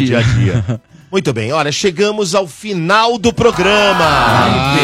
dia a dia. Muito bem, olha, chegamos ao final do programa.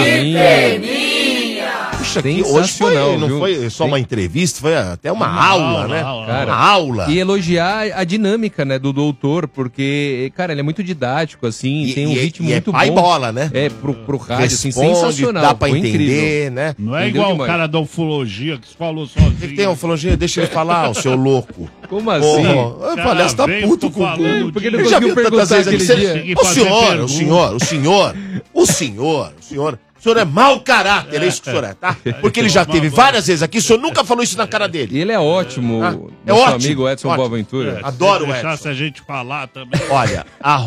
Puxa, que hoje não foi só uma entrevista, foi até uma aula, né? Cara, uma aula. E elogiar a dinâmica, né, do doutor, porque, cara, ele é muito didático, assim, tem um ritmo muito bom. Pai bola, né? É, pro rádio, assim, Responde, sensacional. dá pra foi entender, incrível. né? Não é Entendeu igual demais. o cara da ufologia que falou sozinho. O que tem ufologia? Deixa ele falar, o seu louco. Como assim? Eu falei, você tá puto com o... Porque ele Ele já conseguiu viu tantas perguntar vezes aquele aqui, dia. o senhor é mau caráter, é isso que o senhor é, tá? Porque ele já teve várias vezes aqui, o senhor nunca falou isso na cara dele. E ele é ótimo, é nosso ótimo, amigo Edson ótimo. Boaventura. Adoro o Se Edson. deixasse a gente falar também. Olha,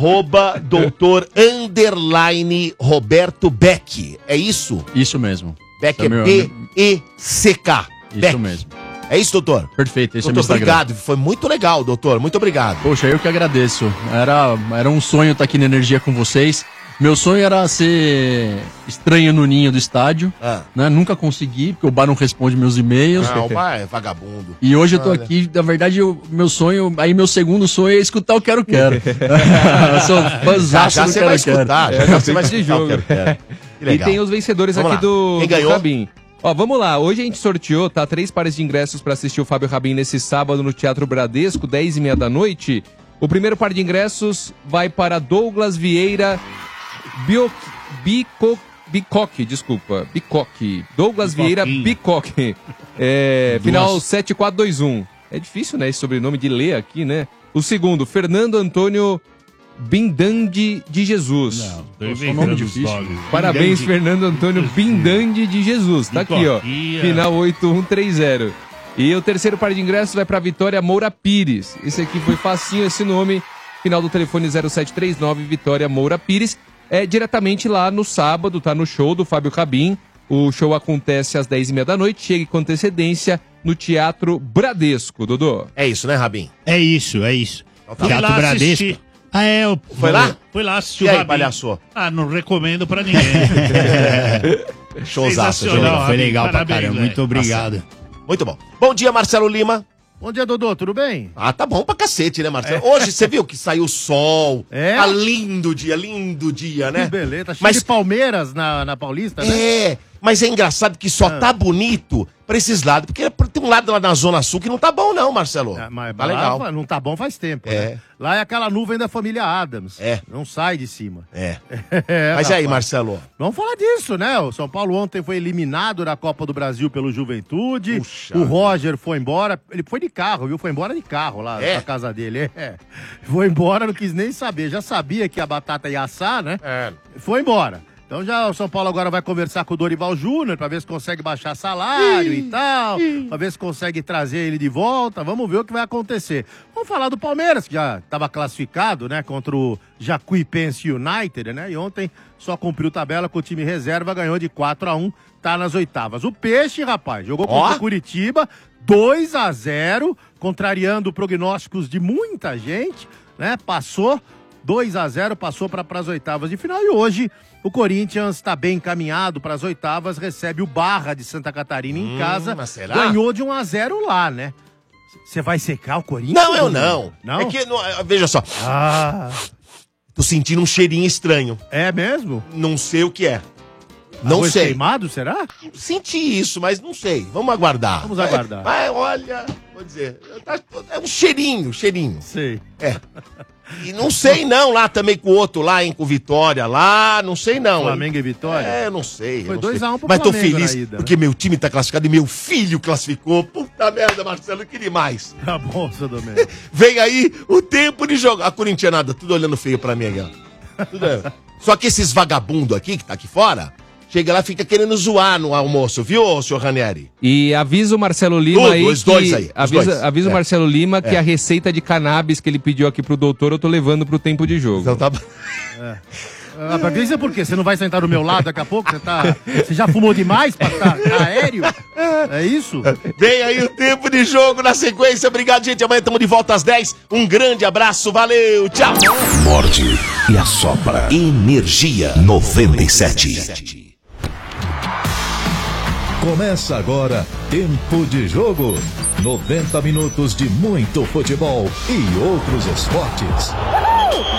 @doutor_Roberto Beck, é isso? Isso mesmo. Beck Esse é meu- B-E-C-K. Isso mesmo. É isso, doutor? Perfeito, esse é Doutor, meu Instagram. obrigado, foi muito legal, doutor, muito obrigado. Poxa, eu que agradeço. Era um sonho estar aqui na Energia com vocês. Meu sonho era ser estranho no ninho do estádio, né? Nunca consegui, porque o Bar não responde meus e-mails. Não, o Bar é vagabundo. E hoje eu tô Olha. aqui, na verdade, meu segundo sonho é escutar o Quero Quero. Eu sou fãzaço Já do você Quero vai Quero. escutar, já você vai de escutar o jogo. Quero Quero. Que E legal. tem os vencedores Vamos aqui lá. do Quem ganhou? Rabin. Ó, vamos lá. Hoje a gente sorteou, tá? 3 pares de ingressos pra assistir o Fábio Rabin nesse sábado no Teatro Bradesco, 10h30 da noite. O primeiro par de ingressos vai para Douglas Vieira Bicoque. Douglas Vieira Bicoque. Final 7421. É difícil, né, esse sobrenome de ler aqui, né? O segundo, Fernando Antônio Bindandi de Jesus. Não, nome difícil. Parabéns, Fernando Antônio Bindandi de Jesus. Tá aqui, ó. Final 8130. E o terceiro par de ingressos vai para Vitória Moura Pires. Esse aqui foi facinho, esse nome. Final do telefone 0739, Vitória Moura Pires. É diretamente lá no sábado, tá? No show do Fábio Rabin. O show acontece às 10h30 da noite. Chegue com antecedência no Teatro Bradesco, Dodô. É isso, né, Rabin? É isso. tá. Teatro Fui lá Bradesco. assistir. Eu Foi lá? Fui lá assistir E o aí, Rabin. palhaço? Não recomendo pra ninguém. Showzaço, Sensacional, Foi legal pra Parabéns, caramba. velho. Muito obrigado. Muito bom. Bom dia, Marcelo Lima. Bom dia, Dodô, tudo bem? Tá bom pra cacete, né, Marcelo? Hoje você viu que saiu o sol. Tá lindo dia, né? Que beleza, tá cheio de Palmeiras na Paulista, né? Mas é engraçado que só tá bonito pra esses lados, porque tem um lado lá na Zona Sul que não tá bom não, Marcelo. Mas tá lá legal. não tá bom faz tempo, né? Lá é aquela nuvem da família Adams. Não sai de cima. Mas e aí, rapaz. Marcelo? Vamos falar disso, né? O São Paulo ontem foi eliminado da Copa do Brasil pelo Juventude. O Roger foi embora. Ele foi de carro, viu? Foi embora de carro lá na casa dele. Foi embora, não quis nem saber. Já sabia que a batata ia assar, né? Foi embora. Então já o São Paulo agora vai conversar com o Dorival Júnior pra ver se consegue baixar salário e tal, pra ver se consegue trazer ele de volta. Vamos ver o que vai acontecer. Vamos falar do Palmeiras, que já estava classificado, né, contra o Jacuipense United, né? E ontem só cumpriu tabela com o time reserva, ganhou de 4-1, tá nas oitavas. O Peixe, rapaz, jogou contra o Curitiba, 2-0, contrariando prognósticos de muita gente, né? Passou 2-0, passou para as oitavas de final e hoje o Corinthians está bem encaminhado para as oitavas, recebe o Barra de Santa Catarina em casa, mas será? ganhou de 1-0 lá, né? Você vai secar o Corinthians? Não, eu não. Não? É que, veja só. Tô sentindo um cheirinho estranho. É mesmo? Não sei o que é. Não Arroz sei. queimado, será? Senti isso, mas não sei. Vamos aguardar. Vamos aguardar. Mas olha, vou dizer, é um cheirinho. Sei. E não sei não, lá também com o outro lá, hein, com o Vitória lá, não sei não. Flamengo e Vitória? Eu não sei. Foi eu não 2-1 sei. pro Mas tô Flamengo feliz na ida, porque meu time tá classificado e meu filho classificou. Puta merda, Marcelo, que demais. Tá bom, seu Domênico. Vem aí o tempo de jogar. A corintianada, tudo olhando feio pra mim aqui, ó. Só que esses vagabundos aqui, que tá aqui fora, chega lá e fica querendo zoar no almoço, viu, senhor Ranieri? E avisa o Marcelo Lima aí. Os dois aí. Avisa o Marcelo Lima que a receita de cannabis que ele pediu aqui pro doutor eu tô levando pro tempo de jogo. Então tá bom. Isso é por quê? Você não vai sentar do meu lado daqui a pouco? Você já fumou demais pra tá aéreo? É isso? Vem aí o tempo de jogo na sequência. Obrigado, gente. Amanhã estamos de volta às 10. Um grande abraço. Valeu. Tchau. Morde e assopra. Energia 97. Começa agora Tempo de Jogo. 90 minutos de muito futebol e outros esportes.